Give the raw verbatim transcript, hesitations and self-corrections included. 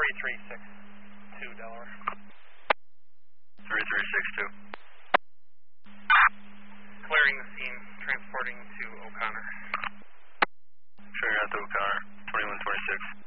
three three six two, Delaware. three three six two. Clearing the scene, transporting to O'Connor. Sure, out to O'Connor, twenty-one twenty-six.